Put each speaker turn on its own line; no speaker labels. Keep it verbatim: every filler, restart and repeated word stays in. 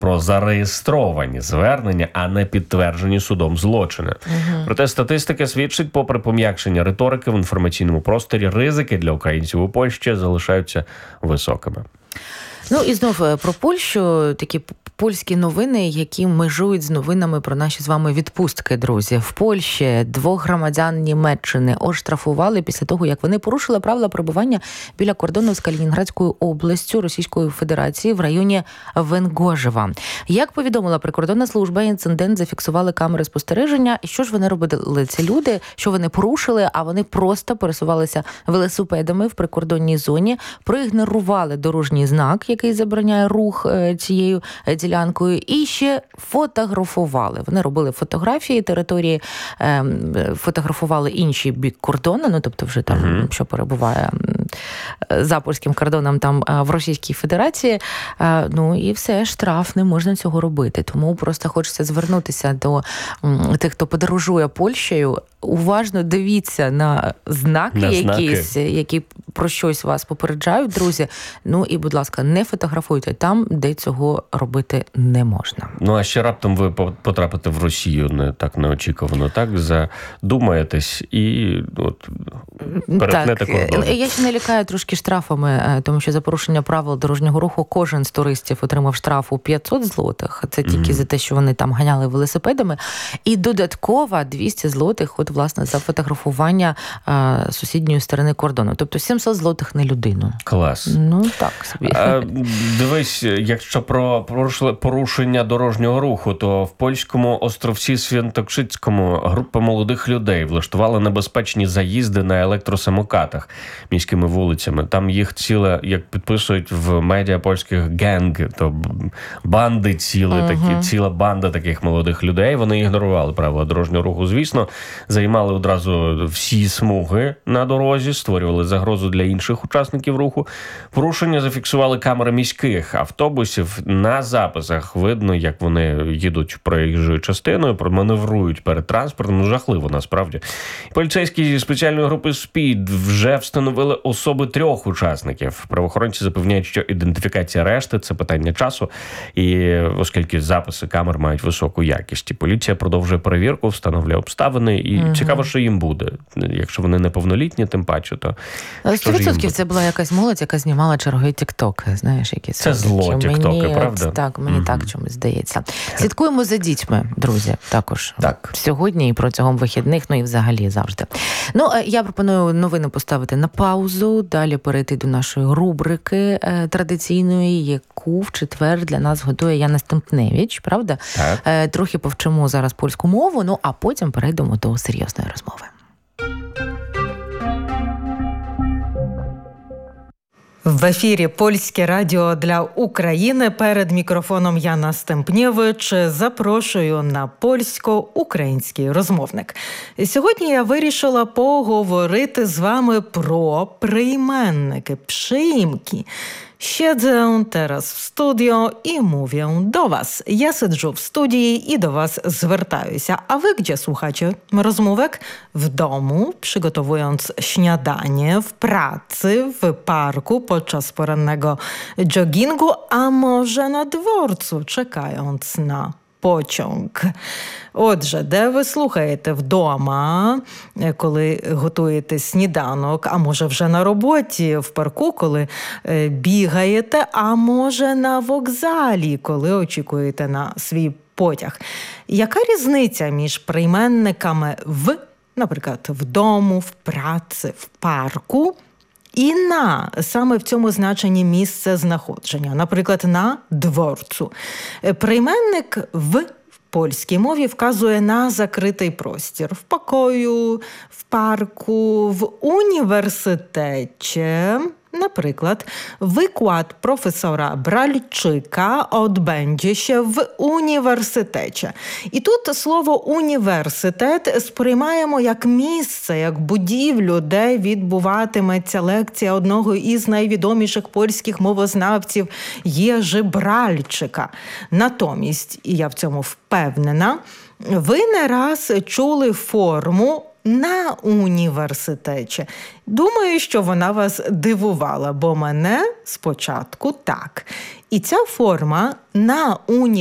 про зареєстровані звернення, а не підтверджені судом злочини. Угу. Проте статистика свідчить, попри пом'якшення риторики в інформаційному просторі, ризики для українців у Польщі залишаються високими.
Ну і знов про Польщу, такі польські новини, які межують з новинами про наші з вами відпустки, друзі. В Польщі двох громадян Німеччини оштрафували після того, як вони порушили правила перебування біля кордону з Калінінградською областю Російської Федерації в районі Венгожева. Як повідомила прикордонна служба, інцидент зафіксували камери спостереження. І що ж вони робили, ці люди? Що вони порушили? А вони просто пересувалися велосипедами в прикордонній зоні, проігнорували дорожній знак, який забороняє рух цією ділянкою, і ще фотографували. Вони робили фотографії території, фотографували інший бік кордону, ну, тобто вже там, uh-huh. що перебуває за польським кордоном там в Російській Федерації. Ну, і все, штраф, не можна цього робити. Тому просто хочеться звернутися до тих, хто подорожує Польщею. Уважно дивіться на знаки, на якісь, знаки. які про щось вас попереджають, друзі. Ну і, будь ласка, не фотографуйте там, де цього робити не можна.
Ну, а ще раптом ви потрапите в Росію не так неочікувано, так? Задумаєтесь і от, перетнете кордон.
Я ще не лякаю трошки штрафами, тому що за порушення правил дорожнього руху кожен з туристів отримав штраф у п'ятсот злотих. Це тільки mm-hmm. за те, що вони там ганяли велосипедами. І додатково двісті злотих, от, власне, за фотографування а, сусідньої сторони кордону. Тобто сімсот злотих на людину.
Клас.
Ну, так собі.
А, дивись, якщо про порушення дорожнього руху, то в польському островці Святокшицькому група молодих людей влаштували небезпечні заїзди на електросамокатах міськими вулицями. Там їх ціле, як підписують в медіа польських, генг, то банди цілі, uh-huh. такі, ціла банда таких молодих людей. Вони ігнорували правила дорожнього руху, звісно, займали одразу всі смуги на дорозі, створювали загрозу для інших учасників руху. Порушення зафіксували камери міських автобусів. На записах видно, як вони їдуть проїжджою частиною, маневрують перед транспортом. Ну, жахливо, насправді. Поліцейські зі спеціальної групи СПІД вже встановили особи трьох учасників. Правоохоронці запевняють, що ідентифікація решти – це питання часу, і оскільки записи камер мають високу якість. І поліція продовжує перевірку, встановлює обставини, і угу. цікаво, що їм буде. Якщо вони неповнолітні, тим паче, то
сто відсотків це була якась молодь, яка знімала чергові тіктоки, знаєш, які
це зло тіктоки, правда?
Так, мені угу. так чомусь здається. Слідкуємо за дітьми, друзі, також.
Так.
Сьогодні і протягом вихідних, ну і взагалі завжди. Ну, я пропоную новини поставити на паузу, далі перейти до нашої рубрики е, традиційної, яку в четвер для нас готує Яна Стемпневич, правда?
Так.
Е, трохи повчимо зараз польську мову, ну а потім перейдемо до серйозної розмови.
В ефірі Польське радіо для України. Перед мікрофоном Яна Стемпнєвич. Запрошую на польсько-український розмовник. Сьогодні я вирішила поговорити з вами про прийменники, przyimki. Siedzę teraz w studio i mówię do was. Ja siedzę w studii i do was zwracаюся. A wy gdzie słuchacie rozmówek? W domu, przygotowując śniadanie, w pracy, w parku, podczas porannego joggingu, a może na dworcu, czekając na pociąg. Отже, де ви слухаєте? Вдома, коли готуєте сніданок, а може вже на роботі, в парку, коли бігаєте, а може на вокзалі, коли очікуєте на свій потяг. Яка різниця між прийменниками в, наприклад, вдома, в праці, в парку, і на, саме в цьому значенні місце знаходження, наприклад, на дворцу. Прийменник в польській мові вказує на закритий простір. В покою, в парку, в університеті. Наприклад, wykład profesora Bralczyka odbędzie się w університеті. І тут слово «університет» сприймаємо як місце, як будівлю, де відбуватиметься лекція одного із найвідоміших польських мовознавців Єжи Бральчика. Натомість, і я в цьому впевнена, ви не раз чули форму на університеті. Думаю, що вона вас дивувала, бо мене спочатку так. І ця форма на університеті